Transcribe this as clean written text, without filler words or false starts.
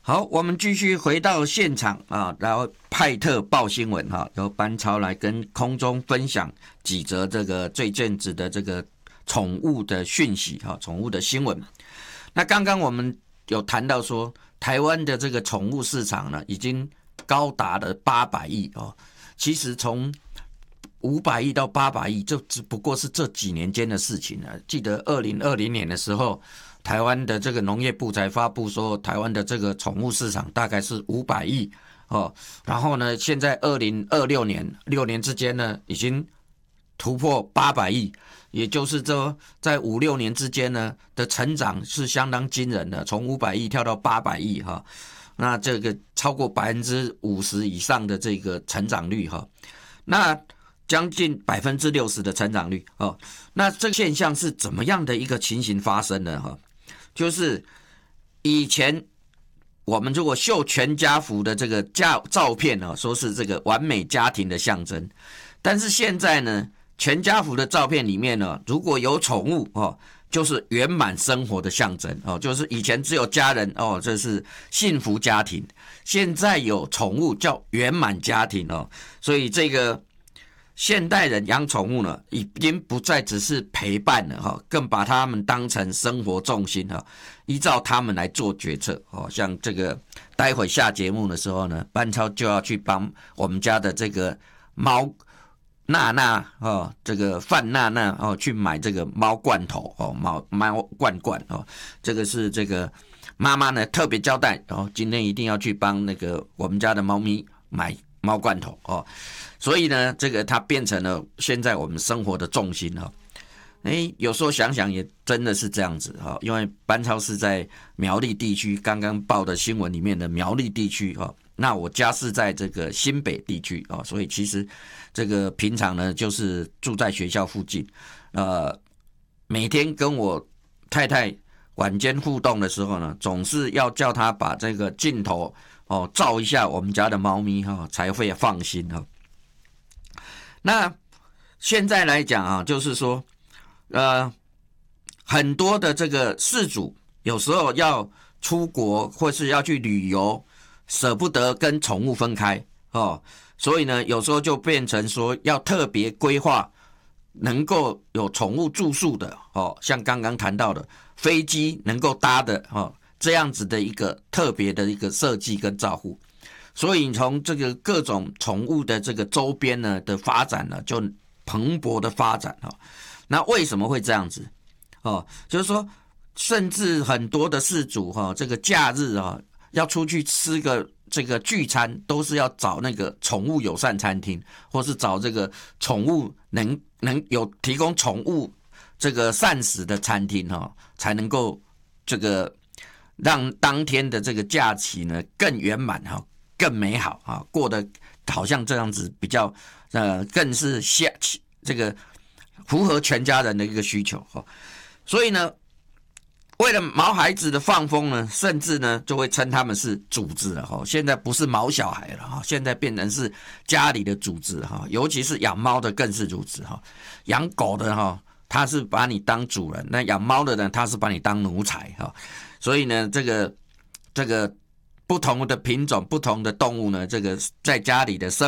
好，我们继续回到现场啊，然后派特报新闻哈，由班超来跟空中分享几则这个最近子的这个宠物的讯息哈，宠物的新闻。那刚刚我们有谈到说，台湾的这个宠物市场呢，已经高达了800亿哦。其实从500亿到800亿，这只不过是这几年间的事情了。记得2020年的时候，台湾的这个农业部才发布说，台湾的这个宠物市场大概是500亿哦。然后呢，现在2026年6年之间呢，已经突破800亿，也就是说在5-6年之间呢的成长是相当惊人的，从500亿跳到800亿哈。那这个超过50%以上的这个成长率哈。那将近60%的成长率哦。那这个现象是怎么样的一个情形发生呢？哈，就是以前我们如果秀全家福的这个照片哦，说是这个完美家庭的象征，但是现在呢，全家福的照片里面呢，如果有宠物哦，就是圆满生活的象征哦，就是以前只有家人哦，这是幸福家庭，现在有宠物叫圆满家庭哦，所以这个现代人养宠物呢，已经不再只是陪伴了哈，更把他们当成生活重心哈，依照他们来做决策哦。像这个待会下节目的时候呢，班超就要去帮我们家的这个猫娜娜哦，这个范娜娜哦，去买这个猫罐头哦，猫罐哦，这个是这个妈妈呢特别交代哦，今天一定要去帮那个我们家的猫咪买猫罐头哦。所以呢，这个它变成了现在我们生活的重心哈。有时候想想也真的是这样子哈，因为班超是在苗栗地区，刚刚报的新闻里面的苗栗地区哈。那我家是在这个新北地区啊，所以其实这个平常呢就是住在学校附近，每天跟我太太晚间互动的时候呢，总是要叫她把这个镜头哦照一下我们家的猫咪哈，才会放心哈。那现在来讲啊，就是说，很多的这个饲主有时候要出国或是要去旅游，舍不得跟宠物分开哦，所以呢，有时候就变成说要特别规划能够有宠物住宿的哦，像刚刚谈到的飞机能够搭的哦，这样子的一个特别的一个设计跟照护。所以从这个各种宠物的这个周边呢的发展呢，就蓬勃的发展哦。那为什么会这样子哦？就是说，甚至很多的饲主哈，这个假日啊要出去吃个这个聚餐，都是要找那个宠物友善餐厅，或是找这个宠物能有提供宠物这个膳食的餐厅哈，才能够这个让当天的这个假期呢更圆满哈。更美好啊，过得好像这样子比较更是这个符合全家人的一个需求哈。所以呢，为了毛孩子的放风呢，甚至呢就会称他们是主子了哈。现在不是毛小孩了哈，现在变成是家里的主子哈。尤其是养猫的更是如此哈。养狗的哈，他是把你当主人；那养猫的呢，他是把你当奴才哈。所以呢，这个不同的品种、不同的动物呢，这个在家里的生